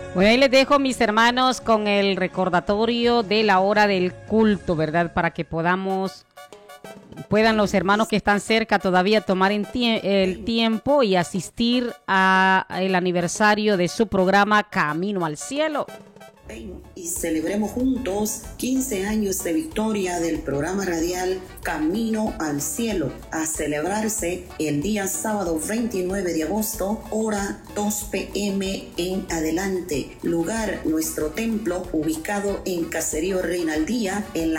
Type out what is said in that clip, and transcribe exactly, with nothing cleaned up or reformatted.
Bueno, ahí les dejo, mis hermanos, con el recordatorio de la hora del culto, ¿verdad? Para que podamos, puedan los hermanos que están cerca todavía tomar en tie- el tiempo y asistir al aniversario de su programa Camino al Cielo. Y celebremos juntos quince años de victoria del programa radial Camino al Cielo, a celebrarse el día sábado veintinueve de agosto, hora dos pe eme en adelante. Lugar, nuestro templo, ubicado en Caserío Reinaldía, en la